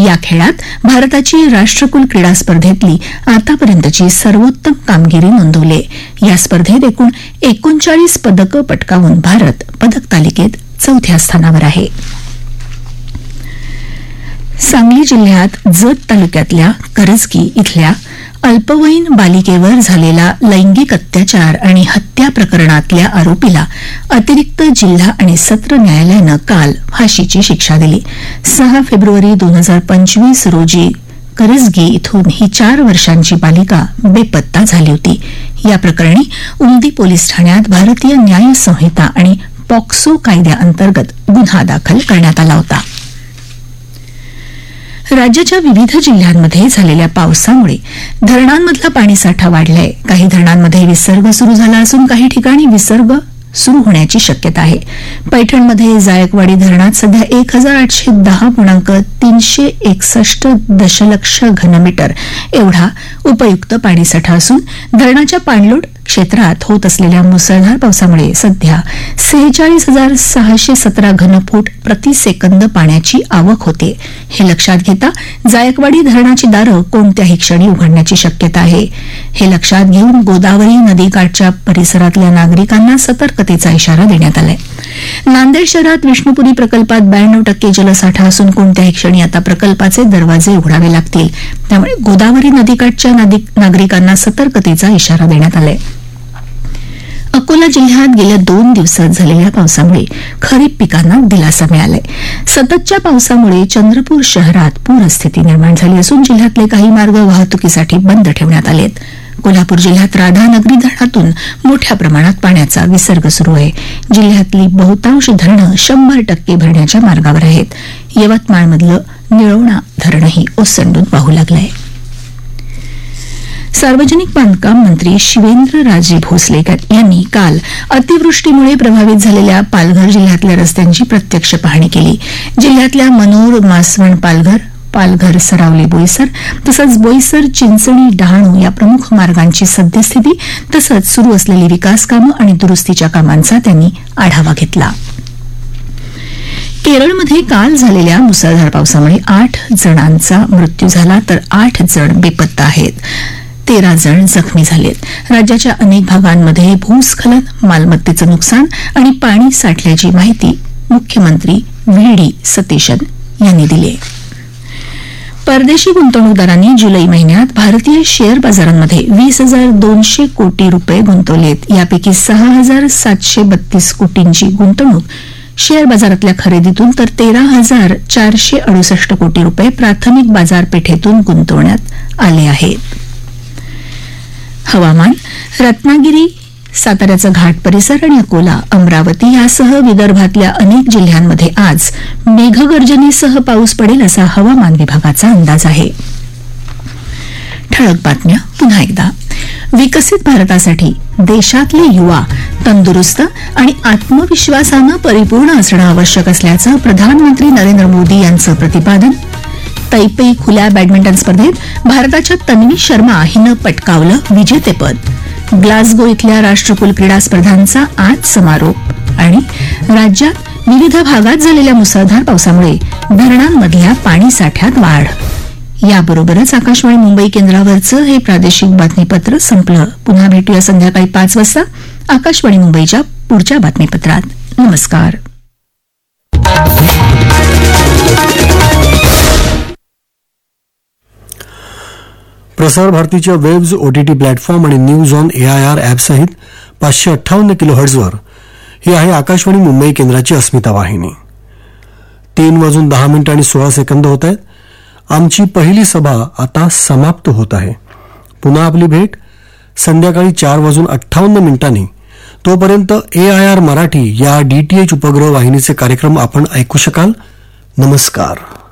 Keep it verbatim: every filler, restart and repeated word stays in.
या खेळात भारताची राष्ट्रकुल क्रीडा स्पर्धेतली आतापर्यंतची सर्वोत्तम कामगिरी नोंदवली. या स्पर्धेत एकूण एकोणचाळीस पदकं पटकावून भारत पदक तालिकेत चौथ्या स्थानावर आहे. सांगली जिल्ह्यात जत तालुक्यातल्या करजगी इथल्या अल्पवयीन बालिकेवर झालेला लैंगिक अत्याचार आणि हत्या प्रकरणातल्या आरोपीला अतिरिक्त जिल्हा आणि सत्र न्यायालयानं काल फाशीची शिक्षा दिली. सहा फेब्रुवारी दोन हजार पंचवीस रोजी करजगी इथून ही चार वर्षांची बालिका बेपत्ता झाली होती. या प्रकरणी उमदी पोलीस ठाण्यात भारतीय न्याय संहिता आणि पॉक्सो कायद्याअंतर्गत गुन्हा दाखल करण्यात आला होता. राज्याच्या विविध जिल्ह्यांमध्ये झालेल्या पावसामुळे धरणांमधला पाणीसाठा वाढलाय. काही धरणांमध्ये विसर्ग सुरू झाला असून काही ठिकाणी विसर्ग सुरू होण्याची शक्यता आहे. पैठणमध्ये जायकवाडी धरणात सध्या एक हजार आठशे दहा पूर्णांक तीनशे एकसष्ट दशलक्ष घनमीटर एवढा उपयुक्त पाणीसाठा असून धरणाच्या पाणलोट क्षेत्रात होत असलेल्या मुसळधार पावसामुळे सध्या सेहेचाळीस हजार सहाशे सतरा घनफूट प्रतिसेकंद पाण्याची आवक होते. हे लक्षात घेता जायकवाडी धरणाची दारं कोणत्याही क्षणी उघडण्याची शक्यता आहे. हे लक्षात घेऊन गोदावरी नदीकाठच्या परिसरातल्या नागरिकांना सतर्कतेचा इशारा देण्यात आलाय. नांदेड शहरात विष्णुपुरी प्रकल्पात ब्याण्णव टक्के जलसाठा असून कोणत्याही क्षणी आता प्रकल्पाचे दरवाजे उघडावे लागतील. त्यामुळे गोदावरी नदीकाठच्या नागरिकांना सतर्कतेचा इशारा देण्यात आलाय. अकोला जिल्ह्यात गेल्या दोन दिवसात झालेल्या पावसामुळे खरीप पिकांना दिलासा मिळालाय. सततच्या पावसामुळे चंद्रपूर शहरात पूरस्थिती निर्माण झाली असून जिल्ह्यातले काही मार्ग वाहतुकीसाठी बंद ठेवण्यात आले आहेत. कोल्हापूर जिल्ह्यात राधानगरी धरणातून मोठ्या प्रमाणात पाण्याचा विसर्ग सुरू आहे. जिल्ह्यातली बहुतांश धरणं शंभर टक्के भरण्याच्या मार्गावर आहेत. यवतमाळमधलं निळवणा धरणही ओसंडून वाहू लागलंय. सार्वजनिक बांधकाम मंत्री शिवेंद्रराजे भोसले यांनी काल अतिवृष्टीमुळे प्रभावित झालेल्या पालघर जिल्ह्यातल्या रस्त्यांची प्रत्यक्ष पाहणी केली. जिल्ह्यातल्या मनोर मासवण पालघर पालघर सरावली बोईसर तसंच बोईसर चिंचणी डहाणू या प्रमुख मार्गांची सद्यस्थिती तसंच सुरू असलेली विकास कामं आणि दुरुस्तीच्या कामांचा त्यांनी आढावा घेतला. केरळमध्ये काल झालेल्या मुसळधार पावसामुळे आठ जणांचा मृत्यू झाला तर आठ जण बेपत्ता आहेत. तेरा जण जखमी झालेत. राज्याच्या अनेक भागांमध्ये भूस्खलन मालमत्तेचं नुकसान आणि पाणी साठल्याची माहिती मुख्यमंत्री व्ही डी सतीशन यांनी दिली आहे. परदेशी गुंतवणूकदारांनी जुलै महिन्यात भारतीय शेअर बाजारांमध्ये वीस हजार दोनशे कोटी रुपये गुंतवलेत. यापैकी सहा हजार सातशे बत्तीस कोटींची गुंतवणूक शेअर बाजारातल्या खरेदीतून तर तेरा हजार चारशे अडुसष्ट कोटी रुपये प्राथमिक बाजारपेठेतून गुंतवण्यात आले आहेत. हवामान. रत्नागिरी साताऱ्याचा घाट परिसर आणि अकोला अमरावती यासह विदर्भातल्या अनेक जिल्ह्यांमध्ये आज मेघगर्जनेसह पाऊस पडेल असा हवामान विभागाचा अंदाज आहे. ठळक बातम्या पुन्हा एकदा. विकसित भारतासाठी देशातले युवा तंदुरुस्त आणि आत्मविश्वासानं परिपूर्ण असणं आवश्यक असल्याचं प्रधानमंत्री नरेंद्र मोदी यांचं प्रतिपादन. तैपेई खुल्या बॅडमिंटन स्पर्धेत भारताच्या तन्वी शर्मा हिनं पटकावलं विजेतेपद. ग्लासगो इथल्या राष्ट्रकुल क्रीडा स्पर्धांचा आज समारोप. आणि राज्यात विविध भागात झालेल्या मुसळधार पावसामुळे धरणांमधल्या पाणीसाठ्यात वाढ. याबरोबरच आकाशवाणी मुंबई केंद्रावरचं हे प्रादेशिक बातमीपत्र संपलं. पुन्हा भेटूया संध्याकाळी पाच वाजता आकाशवाणी मुंबईच्या पुढच्या बातमीपत्रात. नमस्कार. प्रसार भारतीच्या वेब्स ओटीटी प्लॅटफॉर्म आणि न्यूज ऑन एआयआर ॲपसहित पाचशे अठ्ठावन्न किलो हर्ट्झवर ही आहे आकाशवाणी मुंबई केंद्राची अस्मिता वाहिनी. तीन वाजून दहा मिनिटं आणि सोळा सेकंद होत आहेत. आमची पहिली सभा आता समाप्त होत आहे. पुन्हा आपली भेट संध्याकाळी चार वाजून अठ्ठावन्न मिनिटांनी. तोपर्यंत एआयआर मराठी या डीटीएच उपग्रह वाहिनीचे कार्यक्रम आपण ऐकू शकाल. नमस्कार.